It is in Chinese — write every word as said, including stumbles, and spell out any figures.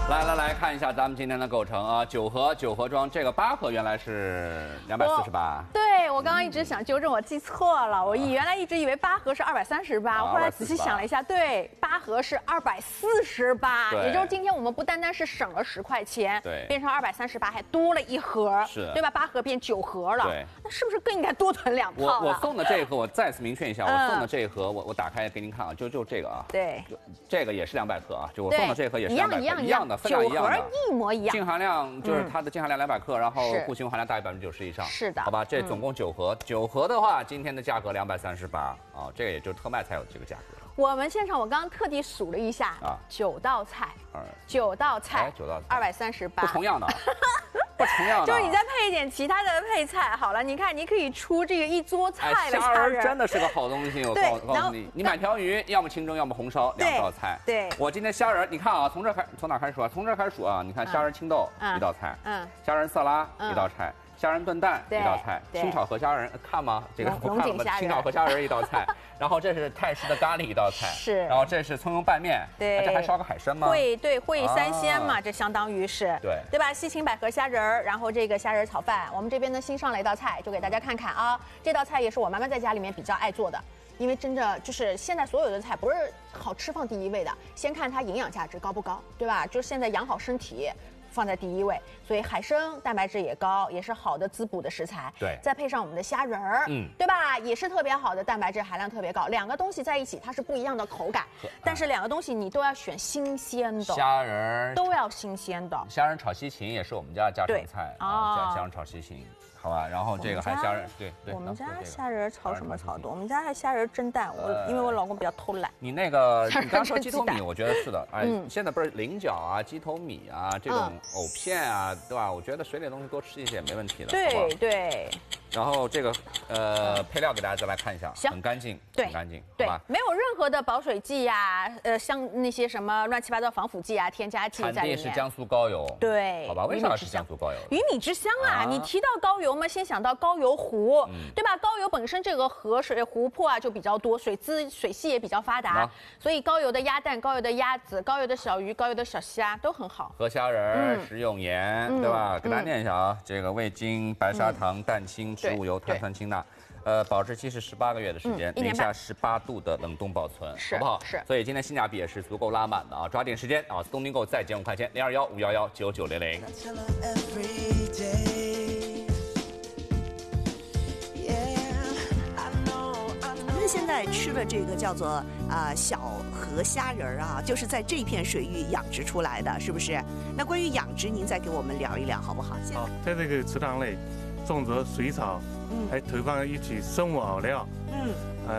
来来来看一下咱们今天的构成啊，九盒九盒装，这个八盒原来是两百四十八。 对，我刚刚一直想纠正我记错了，我原来一直以为八盒是二百三十八，我后来仔细想了一下，对，八盒是二百四十八，也就是今天我们不单单是省了十块钱， 对， 变成二百三十八，还多了一盒， 是， 对吧？八盒变九盒了， 对， 那是不是更应该多囤两套？ 我我送的这一盒，我再次明确一下，我送的这一盒，我我打开给您看啊，就就这个啊， 对， 这个也是两百克啊，就我送的这盒也是一两百克， 样一样一样的，分量一样的， 一模一样， 净含量就是它的净含量两百克，然后是护锌含量大于百分之九十以上， 是的， 好吧，这总共九盒，九盒的话，今天的价格两百三十八啊，这个也就特卖才有这个价格。 我们现场我刚刚特地数了一下啊，九道菜，九道菜， 九道菜， 二百三十八， 不重样的。不重样的， 就是你再配一点其他的配菜，好了，你看你可以出这个一桌菜的虾仁，真的是个好东西。我告告诉你，你买条鱼，要么清蒸，要么红烧，两道菜。 对， 我今天虾仁，你看啊，从这开，从哪开始数啊？从这开始数啊！你看虾仁青豆一道菜，嗯，虾仁色拉一道菜，虾仁炖蛋一道菜，清炒河虾仁看吗？这个不看了吗？清炒河虾仁一道菜，然后这是泰式的咖喱一道菜， 是， 然后这是葱油拌面， 对， 这还烧个海参吗？ 会，对，会三鲜嘛，这相当于是， 对， 对吧？西芹百合虾仁儿，然后这个虾仁炒饭，我们这边呢新上了一道菜，就给大家看看啊。这道菜也是我妈妈在家里面比较爱做的，因为真的就是现在所有的菜不是好吃放第一位的，先看它营养价值高不高，对吧？就是现在养好身体放在第一位，所以海参蛋白质也高，也是好的滋补的食材。 对， 再配上我们的虾仁儿，嗯，对吧？也是特别好的蛋白质含量特别高。两个东西在一起，它是不一样的口感，但是两个东西你都要选新鲜的。 虾仁都要新鲜的。 虾仁炒西芹也是我们家的家常菜啊，虾仁炒西芹。好吧，然后这个还虾仁，对对。 我们家虾仁炒什么炒多？我们家还虾仁蒸蛋，我因为我老公比较偷懒。 你那个你刚说鸡头米，我觉得是的，哎，现在不是菱角啊、鸡头米啊这种藕片啊，对吧？我觉得水里的东西多吃一些也没问题的。 对对。 然后这个呃配料给大家再来看一下，很干净，很干净， 对，没有任何的保水剂呀，呃，像那些什么乱七八糟防腐剂啊、添加剂在里面。 产地是江苏高邮， 对， 好吧？为啥是江苏高邮？ 鱼米之乡啊！你提到高邮嘛，先想到高邮湖，对吧？高邮本身这个河水湖泊啊就比较多，水资水系也比较发达，所以高邮的鸭蛋、高邮的鸭子、高邮的小鱼、高邮的小虾都很好。 河虾仁、食用盐，对吧？给大家念一下啊，这个味精、白砂糖、蛋清。植物油、碳酸氢钠，呃，保质期是十八个月的时间，零下十八度的冷冻保存，好不好？ 是。 所以今天性价比也是足够拉满的啊，抓紧时间啊！东滨购再减五块钱，零二幺五幺幺九九零零。 咱们现在吃的这个叫做啊、呃、小河虾仁啊，就是在这片水域养殖出来的，是不是？那关于养殖，您再给我们聊一聊好不好？ 好，在这个池塘内。种植水草，嗯，还投放一些生物饵料，嗯。